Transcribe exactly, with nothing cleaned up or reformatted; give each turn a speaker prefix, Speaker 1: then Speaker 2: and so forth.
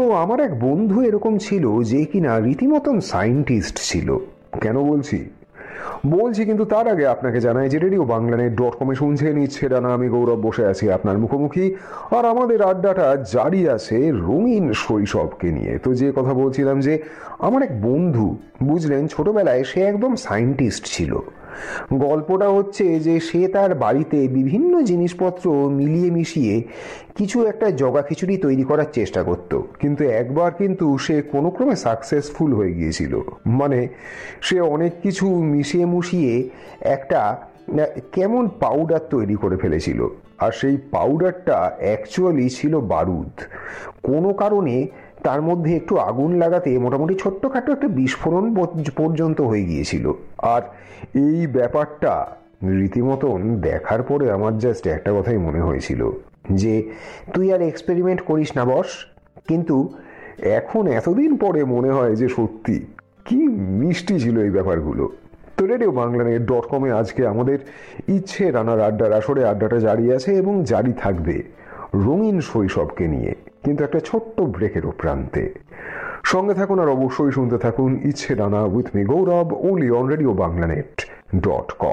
Speaker 1: আমার এক বন্ধু এরকম ছিল যে কিনা রীতিমতন সায়েন্টিস্ট ছিল। কেন বলছি বলছি কিন্তু তার আগে আপনাকে জানাই যে রেডিও বাংলানেট ডট কমে শুনছেন ইচ্ছে ডানা। আমি গৌরব বসে আছি আপনার মুখোমুখি, আর আমাদের আড্ডাটা জারি আছে রঙিন শৈশবকে নিয়ে। তো যে কথা বলছিলাম যে আমার এক বন্ধু, বুঝলেন, ছোটবেলায় সে একদম সায়েন্টিস্ট ছিল। গল্পটা হচ্ছে যে সে তার বাড়িতে বিভিন্ন জিনিসপত্র মিলিয়ে মিশিয়ে কিছু একটা জগা খিচুড়ি তৈরি করার চেষ্টা করত, কিন্তু একবার কিন্তু সে কোনো ক্রমে সাকসেসফুল হয়ে গিয়েছিল। মানে সে অনেক কিছু মিশিয়ে মুশিয়ে একটা কেমন পাউডার তৈরি করে ফেলেছিল, আর সেই পাউডারটা অ্যাকচুয়ালি ছিল বারুদ। কোনো কারণে তার মধ্যে একটু আগুন লাগাতে মোটামুটি ছোট্টখাটো একটা বিস্ফোরণ পর্যন্ত হয়ে গিয়েছিল। আর এই ব্যাপারটা রীতিমতন দেখার পরে আমার জাস্ট একটা কথাই মনে হয়েছিল যে তুই আর এক্সপেরিমেন্ট করিস না বস। কিন্তু এখন এতদিন পরে মনে হয় যে সত্যি কি মিষ্টি ছিল এই ব্যাপারগুলো। তো রেডিও বাংলানেট ডট কমে আজকে আমাদের ইচ্ছে রানার আড্ডার আসরে আড্ডাটা জারি আছে এবং জারি থাকবে রঙিন শৈশবকে নিয়ে, কিন্তু একটা ছোট্ট ব্রেকেরও প্রান্তে। সঙ্গে থাকুন আর অবশ্যই শুনতে থাকুন ইচ্ছে Rana with me Gaurav, only on radio বাংলানেট dot com.